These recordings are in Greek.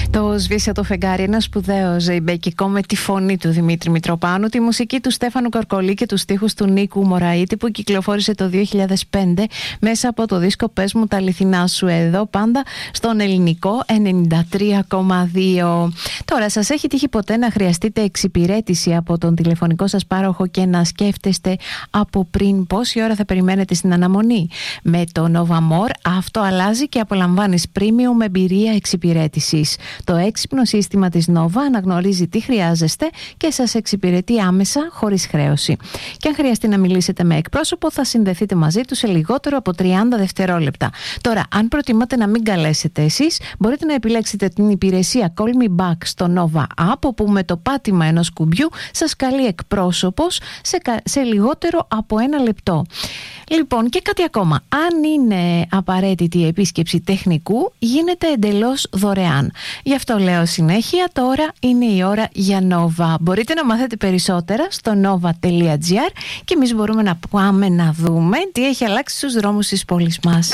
Το σβήσε το φεγγάρι, ένα σπουδαίο ζεϊμπέκικο με τη φωνή του Δημήτρη Μητροπάνου, τη μουσική του Στέφανου Κορκολή και τους στίχους του Νίκου Μωραήτη, που κυκλοφόρησε το 2005 μέσα από το δίσκο «Πες μου τα αληθινά σου», εδώ πάντα στον ελληνικό 93,2. Τώρα, σας έχει τύχει ποτέ να χρειαστείτε εξυπηρέτηση από τον τηλεφωνικό σας πάροχο και να σκέφτεστε από πριν πόση ώρα θα περιμένετε στην αναμονή? Με το Nova More αυτό αλλάζει και απολαμβάνεις premium εμπειρία εξυπηρέτησης. Το έξυπνο σύστημα της Nova αναγνωρίζει τι χρειάζεστε και σας εξυπηρετεί άμεσα, χωρίς χρέωση. Και αν χρειαστεί να μιλήσετε με εκπρόσωπο, θα συνδεθείτε μαζί του σε λιγότερο από 30 δευτερόλεπτα. Τώρα, αν προτιμάτε να μην καλέσετε εσείς, μπορείτε να επιλέξετε την υπηρεσία Call Me Back στο Nova App, όπου με το πάτημα ενός κουμπιού σας καλεί εκπρόσωπος σε λιγότερο από 1 λεπτό. Λοιπόν, και κάτι ακόμα. Αν είναι απαραίτητη η επίσκεψη τεχνικού, γίνεται εντελώς δωρεάν. Γι' αυτό λέω συνέχεια, τώρα είναι η ώρα για Nova. Μπορείτε να μάθετε περισσότερα στο nova.gr και εμείς μπορούμε να πάμε να δούμε τι έχει αλλάξει στους δρόμους της πόλης μας.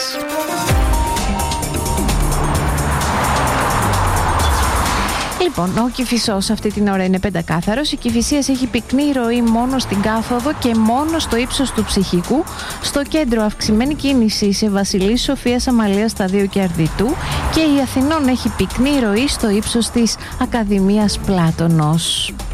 Λοιπόν, ο Κηφισός αυτή την ώρα είναι πεντακάθαρος. Η Κηφισίας έχει πυκνή ροή μόνο στην κάθοδο και μόνο στο ύψος του Ψυχικού. Στο κέντρο αυξημένη κίνηση σε Βασιλής Σοφίας Αμαλίας Σταδίου και Αρδιτού. Και η Αθηνών έχει πυκνή ροή στο ύψος της Ακαδημίας Πλάτωνος.